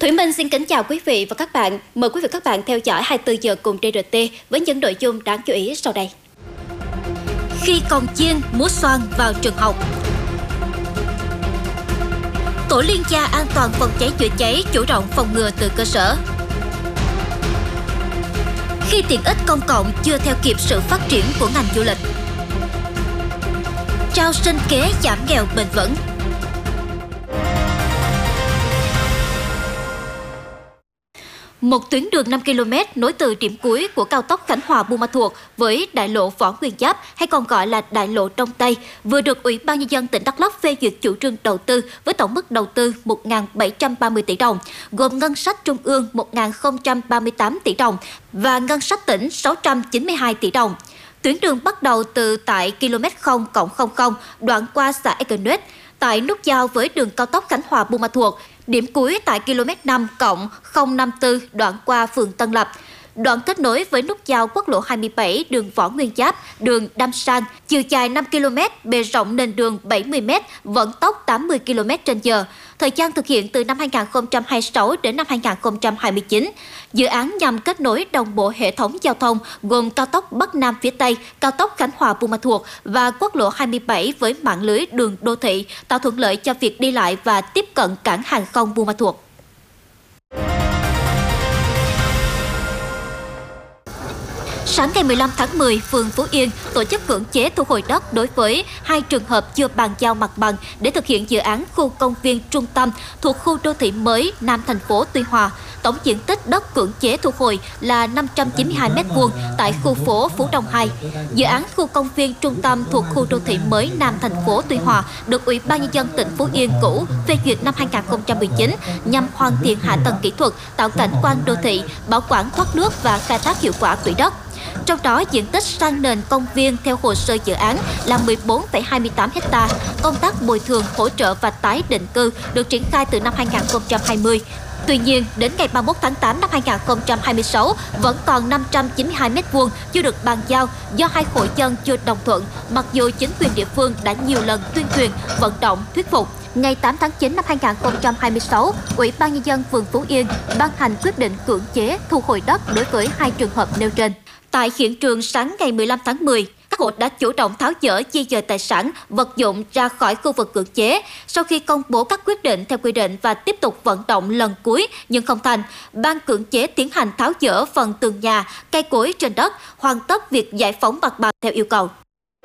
Thủy Minh xin kính chào quý vị và các bạn. Mời quý vị và các bạn theo dõi 24 giờ cùng TRT với những nội dung đáng chú ý sau đây. Khi cồng chiên, múa xoan vào trường học. Tổ liên gia an toàn phòng cháy chữa cháy chủ động phòng ngừa từ cơ sở. Khi tiện ích công cộng chưa theo kịp sự phát triển của ngành du lịch. Trao sinh kế giảm nghèo bền vững. Một tuyến đường 5 km nối từ điểm cuối của cao tốc Khánh Hòa - Buôn Ma Thuột với đại lộ Võ Nguyên Giáp hay còn gọi là đại lộ Đông Tây vừa được Ủy ban Nhân dân tỉnh Đắk Lắk phê duyệt chủ trương đầu tư với tổng mức đầu tư 1.730 tỷ đồng, gồm ngân sách trung ương 1.038 tỷ đồng và ngân sách tỉnh 692 tỷ đồng. Tuyến đường bắt đầu từ tại km 0+00 đoạn qua xã Ekenwet, tại nút giao với đường cao tốc Khánh Hòa - Buôn Ma Thuột, điểm cuối tại km 5+054 đoạn qua phường Tân Lập. Đoạn kết nối với nút giao quốc lộ 27 đường Võ Nguyên Giáp, đường Đam Sang, chiều dài 5 km, bề rộng nền đường 70 m, vận tốc 80 km/h. Thời gian thực hiện từ năm 2026 đến năm 2029. Dự án nhằm kết nối đồng bộ hệ thống giao thông gồm cao tốc Bắc Nam phía Tây, cao tốc Khánh Hòa - Buôn Ma Thuột và quốc lộ 27 với mạng lưới đường đô thị, tạo thuận lợi cho việc đi lại và tiếp cận cảng hàng không Buôn Ma Thuột. Sáng ngày 15 tháng 10, phường Phú Yên tổ chức cưỡng chế thu hồi đất đối với 2 trường hợp chưa bàn giao mặt bằng để thực hiện dự án khu công viên trung tâm thuộc khu đô thị mới Nam thành phố Tuy Hòa. Tổng diện tích đất cưỡng chế thu hồi là 592 m² tại khu phố Phú Đông 2. Dự án khu công viên trung tâm thuộc khu đô thị mới Nam thành phố Tuy Hòa được Ủy ban Nhân dân tỉnh Phú Yên cũ phê duyệt năm 2019 nhằm hoàn thiện hạ tầng kỹ thuật, tạo cảnh quan đô thị, bảo quản thoát nước và khai thác hiệu quả quỹ đất. Trong đó, diện tích san nền công viên theo hồ sơ dự án là 14,28 ha. Công tác bồi thường, hỗ trợ và tái định cư được triển khai từ năm 2020. Tuy nhiên, đến ngày 31 tháng 8 năm 2026, vẫn còn 592 m² chưa được bàn giao do 2 hộ dân chưa đồng thuận, mặc dù chính quyền địa phương đã nhiều lần tuyên truyền, vận động, thuyết phục. Ngày 8 tháng 9 năm 2026, Ủy ban Nhân dân phường Phú Yên ban hành quyết định cưỡng chế thu hồi đất đối với 2 trường hợp nêu trên. Tại hiện trường sáng ngày 15 tháng 10, các hộ đã chủ động tháo dỡ di dời tài sản, vật dụng ra khỏi khu vực cưỡng chế. Sau khi công bố các quyết định theo quy định và tiếp tục vận động lần cuối nhưng không thành, ban cưỡng chế tiến hành tháo dỡ phần tường nhà, cây cối trên đất, hoàn tất việc giải phóng mặt bằng theo yêu cầu.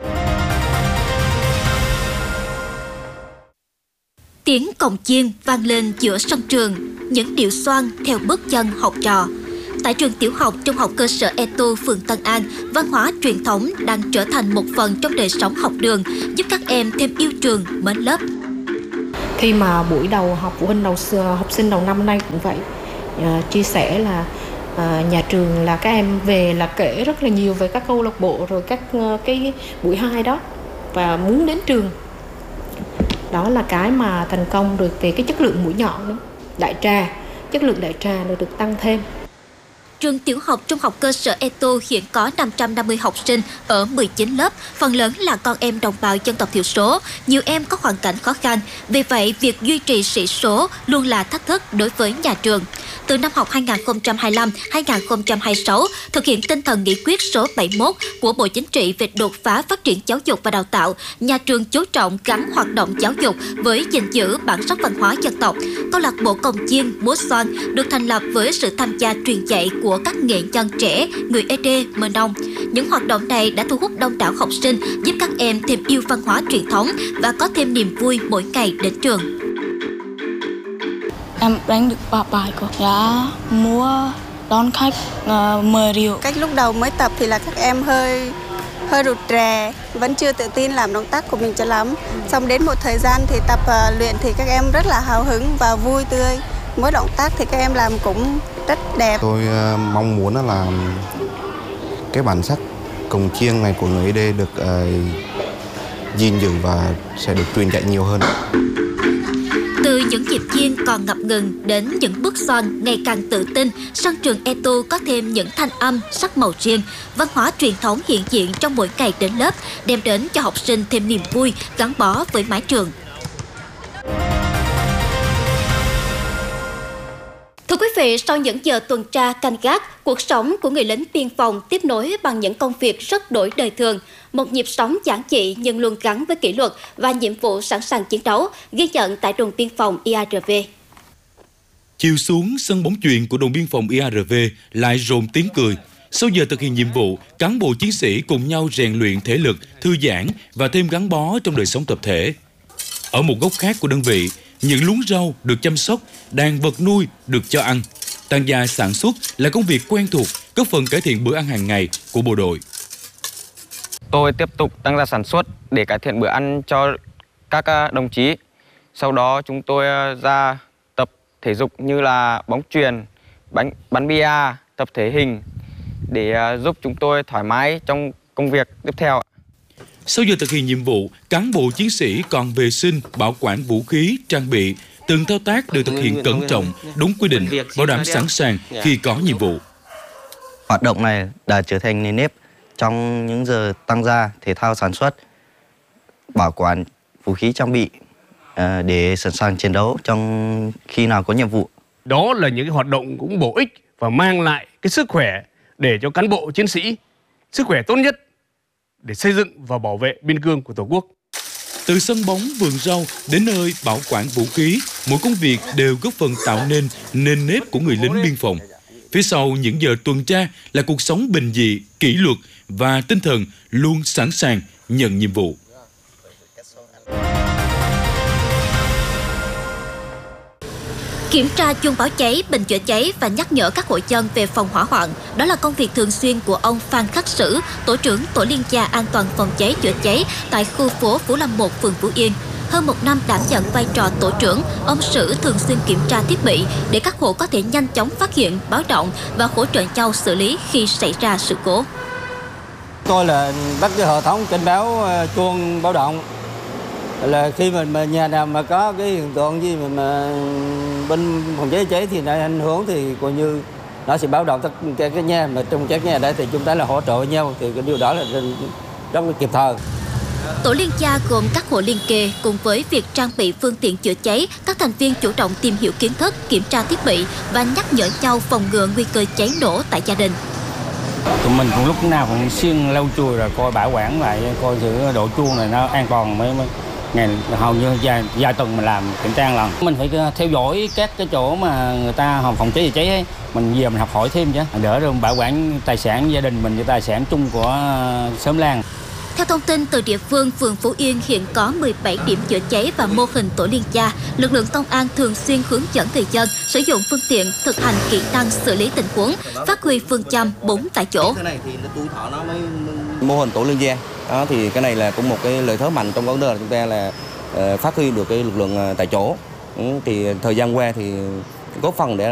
Tiếng cồng chiên vang lên giữa sân trường, những điệu xoan theo bước chân học trò. Tại trường tiểu học, trung học cơ sở Eto, phường Tân An, văn hóa truyền thống đang trở thành một phần trong đời sống học đường, giúp các em thêm yêu trường, mến lớp. Khi mà buổi đầu học phụ huynh học sinh đầu năm nay cũng vậy, chia sẻ là nhà trường là các em về là kể rất là nhiều về các câu lạc bộ rồi các cái buổi 2 đó và muốn đến trường. Đó là cái mà thành công được về cái chất lượng mũi nhọn đó. Chất lượng đại trà được tăng thêm. Trường tiểu học trung học cơ sở Eto hiện có 550 học sinh ở 19 lớp, phần lớn là con em đồng bào dân tộc thiểu số, nhiều em có hoàn cảnh khó khăn. Vì vậy, việc duy trì sĩ số luôn là thách thức đối với nhà trường. Từ năm học 2025-2026, thực hiện tinh thần nghị quyết số 71 của Bộ Chính trị về đột phá phát triển giáo dục và đào tạo, nhà trường chú trọng gắn hoạt động giáo dục với gìn giữ bản sắc văn hóa dân tộc. Câu lạc bộ cồng chiên, múa xoan được thành lập với sự tham gia truyền dạy của các nghệ nhân trẻ, người Ede, Mơ Nông. Những hoạt động này đã thu hút đông đảo học sinh, giúp các em thêm yêu văn hóa truyền thống và có thêm niềm vui mỗi ngày đến trường. Em đánh được 3 bài cô. Dạ, múa đón khách 10 điều. Cách lúc đầu mới tập thì là các em hơi rụt rè, vẫn chưa tự tin làm động tác của mình cho lắm. Xong đến một thời gian thì tập luyện thì các em rất là hào hứng và vui tươi. Mỗi động tác thì các em làm cũng rất đẹp. Tôi mong muốn là cái bản sắc cồng chiêng này của người Ede được gìn giữ và sẽ được truyền dạy nhiều hơn. Từ những nhịp chiên còn ngập ngừng đến những bước xoan ngày càng tự tin, sân trường Eto có thêm những thanh âm, sắc màu riêng, văn hóa truyền thống hiện diện trong mỗi ngày đến lớp, đem đến cho học sinh thêm niềm vui gắn bó với mái trường. Thưa quý vị, sau những giờ tuần tra canh gác, cuộc sống của người lính biên phòng tiếp nối bằng những công việc rất đổi đời thường. Một nhịp sống giản dị nhưng luôn gắn với kỷ luật và nhiệm vụ sẵn sàng chiến đấu, ghi nhận tại đồn biên phòng IARV. Chiều xuống, sân bóng chuyền của đồn biên phòng IARV lại rộn tiếng cười. Sau giờ thực hiện nhiệm vụ, cán bộ chiến sĩ cùng nhau rèn luyện thể lực, thư giãn và thêm gắn bó trong đời sống tập thể. Ở một góc khác của đơn vị, những luống rau được chăm sóc, đàn vật nuôi được cho ăn. Tăng gia sản xuất là công việc quen thuộc, góp phần cải thiện bữa ăn hàng ngày của bộ đội. Tôi tiếp tục tăng gia sản xuất để cải thiện bữa ăn cho các đồng chí. Sau đó chúng tôi ra tập thể dục như là bóng chuyền, bắn bia, tập thể hình để giúp chúng tôi thoải mái trong công việc tiếp theo. Sau giờ thực hiện nhiệm vụ, cán bộ chiến sĩ còn vệ sinh, bảo quản vũ khí, trang bị. Từng thao tác được thực hiện cẩn trọng, đúng quy định, bảo đảm sẵn sàng khi có nhiệm vụ. Hoạt động này đã trở thành nền nếp trong những giờ tăng gia thể thao sản xuất, bảo quản vũ khí trang bị để sẵn sàng chiến đấu trong khi nào có nhiệm vụ. Đó là những cái hoạt động cũng bổ ích và mang lại cái sức khỏe để cho cán bộ chiến sĩ, sức khỏe tốt nhất để xây dựng và bảo vệ biên cương của Tổ quốc. Từ sân bóng, vườn rau đến nơi bảo quản vũ khí, mỗi công việc đều góp phần tạo nên nền nếp của người lính biên phòng. Phía sau những giờ tuần tra là cuộc sống bình dị, kỷ luật và tinh thần luôn sẵn sàng nhận nhiệm vụ. Kiểm tra chuông báo cháy, bình chữa cháy và nhắc nhở các hộ dân về phòng hỏa hoạn, đó là công việc thường xuyên của ông Phan Khắc Sử, tổ trưởng tổ liên gia an toàn phòng cháy chữa cháy tại khu phố Phú Lâm 1, phường Phú Yên. Hơn một năm đảm nhận vai trò tổ trưởng, ông Sử thường xuyên kiểm tra thiết bị để các hộ có thể nhanh chóng phát hiện, báo động và hỗ trợ nhau xử lý khi xảy ra sự cố. Tôi là bắt cái hệ thống cảnh báo chuông báo động, là khi mà nhà nào mà có cái hiện tượng gì mà bên phòng cháy cháy thì nó ảnh hưởng thì coi như nó sẽ báo động tất cả cái nhà, mà trong các nhà đây thì chúng ta là hỗ trợ với nhau, thì cái điều đó là rất là kịp thời. Tổ liên gia gồm các hộ liên kề cùng với việc trang bị phương tiện chữa cháy, các thành viên chủ động tìm hiểu kiến thức, kiểm tra thiết bị và nhắc nhở nhau phòng ngừa nguy cơ cháy nổ tại gia đình. Tụi mình cũng lúc nào cũng xuyên lau chùi rồi coi bảo quản lại, coi thử độ chuông này nó an toàn mới ngày hầu như vài tuần mình làm kiểm tra lần. Mình phải theo dõi các cái chỗ mà người ta phòng cháy chữa cháy ấy. Mình về mình học hỏi thêm chứ, đỡ rồi bảo quản tài sản gia đình mình với tài sản chung của xóm làng. Theo thông tin từ địa phương, phường Phú Yên hiện có 17 điểm chữa cháy và mô hình tổ liên gia. Lực lượng công an thường xuyên hướng dẫn người dân sử dụng phương tiện, thực hành kỹ năng xử lý tình huống, phát huy phương châm 4 tại chỗ. Mô hình tổ liên gia đó, thì cái này là cũng một cái lợi thế mạnh trong vấn đề là chúng ta là phát huy được cái lực lượng tại chỗ. Thì thời gian qua thì góp phần để